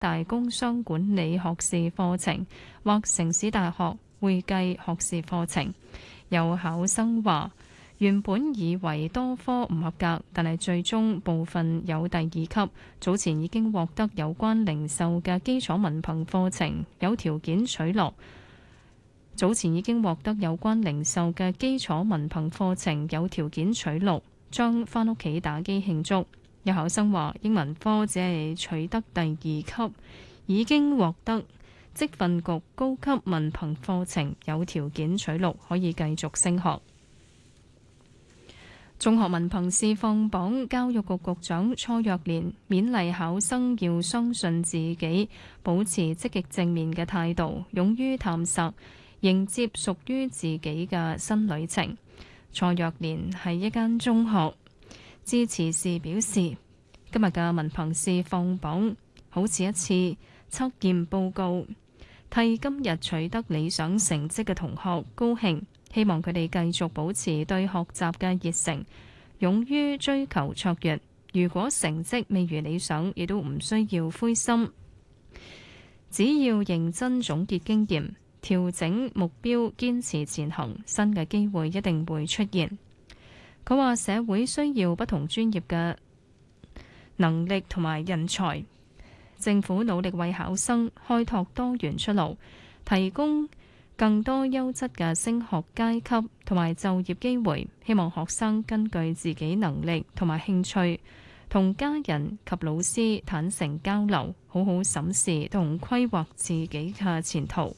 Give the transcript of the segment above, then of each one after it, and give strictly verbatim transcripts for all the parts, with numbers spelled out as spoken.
大工商管理學士課程或城市大學會計學士課程。有考生話，原本以為多科唔合格，但係最終部分有第二級。早前已經獲得有關零售嘅基礎文憑課程，有條件取錄。早前已經獲得有關零售嘅基礎文憑課程，有條件取錄，將返屋企打機慶祝。有考生話，英文科只係取得第二級，已經獲得職訓局高級文憑課程，有條件取錄，可以繼續升學。中學文憑試放榜，教育局局長蔡若蓮勉勵考生要相信自己，保持積極正面嘅態度，勇於探索，迎接屬於自己嘅新旅程。蔡若蓮喺一間中學致辭時表示，今日嘅文憑試放榜好似一次測驗報告，替今日取得理想成績嘅同學高興。希望佢哋繼續保持對學習嘅熱誠，勇於追求卓越。如果成績未如理想，亦都唔需要灰心，只要認真總結經驗，調整目標，堅持前行，新嘅機會一定會出現。佢話社會需要不同專業嘅能力同埋人才，政府努力為考生開拓多元出路，提供更多優質嘅升學階級同埋就業機會，希望學生根據自己能力同埋興趣，同家人及老師坦誠交流，好好審視同規劃自己嘅前途。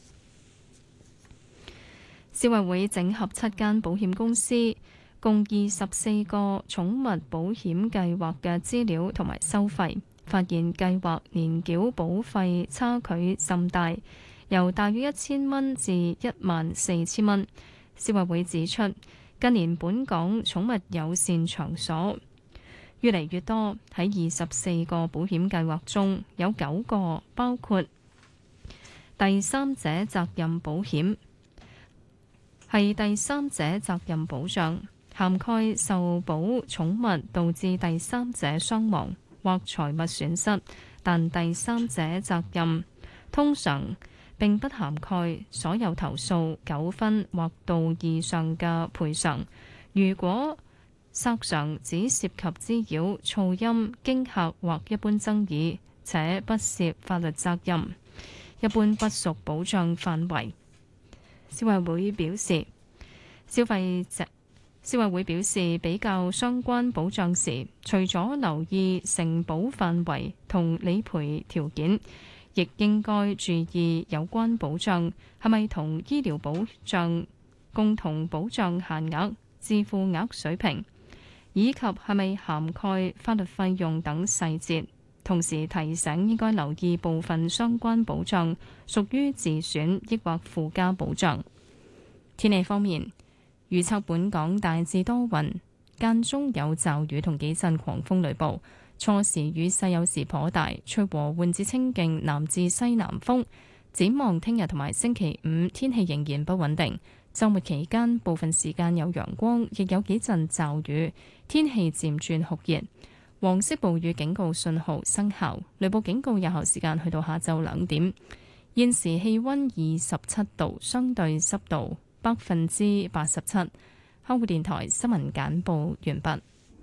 消委會整合七間保險公司，共二十四個寵物保險計劃嘅資料同埋收費，發現計劃年繳保費差距甚大，由大約一千蚊至一萬四千蚊。消委會指出，近年本港寵物友善場所越嚟越多，喺二十四個保險計劃中，有九個包括第三者責任保險，係第三者責任保障，涵蓋受保寵物導致第三者傷亡或財物損失，但第三者責任通常並不涵蓋所有投訴、糾紛或道義上嘅賠償。如果索償只涉及滋擾、噪音、驚嚇或一般爭議，且不涉法律責任，一般不屬保障範圍。消委會表示，消費者消委會表示，比較相關保障時，除咗留意承保範圍同理賠條件，亦應該注意有關保障係咪同醫療保障共同保障限額、自付額水平，以及係咪涵蓋法律費用等細節。同時提醒應該留意部分相關保障屬於自選抑或附加保障。天氣方面，預測本港大致多雲，間中有驟雨同幾陣狂風雷暴，初時雨勢有時頗大，吹和緩至清勁南至西南風。展望聽日同埋星期五天氣仍然不穩定，週末期間部分時間有陽光，亦有幾陣驟雨，天氣漸轉酷熱。黃色暴雨警告信號生效，雷暴警告有效時間去到下晝兩點。現時氣溫二十七度，相對濕度百分之八十七。香港電台新聞簡報完畢。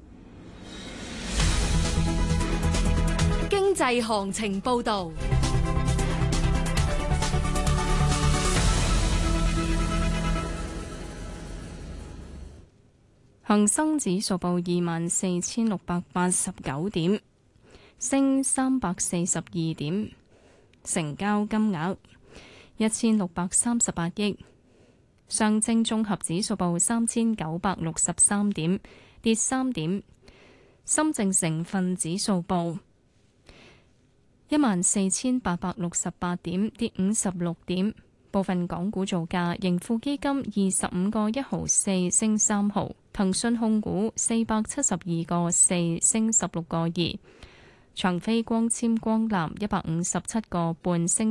經濟行情報道。 恒生指數報二萬四千六百八十九點，升三百四十二點，成交金額一千六百三十八億。上證綜合指數報三千九百六十三點，跌三點。深證成分指數報一萬四千八百六十八點，跌五十六點。部分港股造價，盈富基金二十五個一毫四升三毫，騰訊控股四百七十二個四升十六個二，長飛光纖光纜一百五十七個半升